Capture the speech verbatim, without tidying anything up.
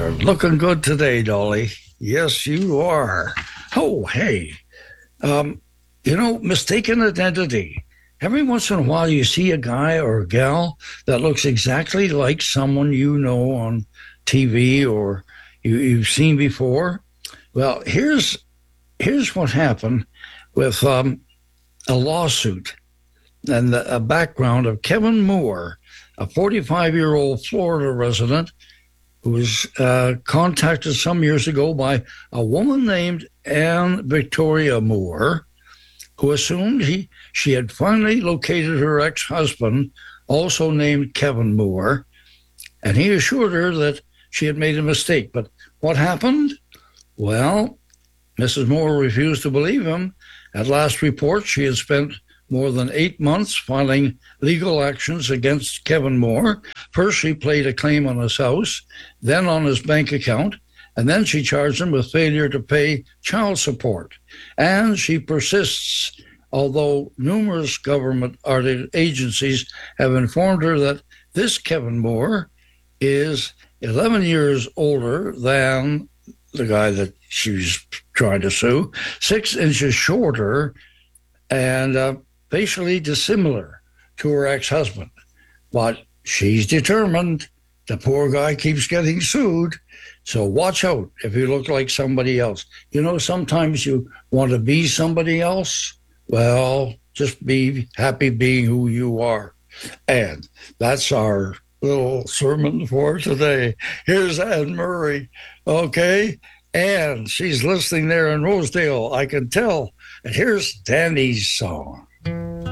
You're looking good today, Dolly. Yes, you are. Oh, hey. Um, you know, mistaken identity. Every once in a while, you see a guy or a gal that looks exactly like someone you know on T V or you, you've seen before. Well, here's here's what happened with um, a lawsuit and the a background of Kevin Moore, a forty-five year old Florida resident who was uh, contacted some years ago by a woman named Anne Victoria Moore, who assumed he she had finally located her ex-husband, also named Kevin Moore, and he assured her that she had made a mistake. But what happened? Well, Missus Moore refused to believe him. At last report, she had spent more than eight months filing legal actions against Kevin Moore. First, she played a claim on his house, then on his bank account, and then she charged him with failure to pay child support. And she persists, although numerous government agencies have informed her that this Kevin Moore is eleven years older than the guy that she's trying to sue, six inches shorter, and uh, facially dissimilar to her ex-husband. But she's determined. The poor guy keeps getting sued. So watch out if you look like somebody else. You know, sometimes you want to be somebody else. Well, just be happy being who you are. And that's our little sermon for today. Here's Anne Murray, okay? And she's listening there in Rosedale, I can tell. And here's Danny's song.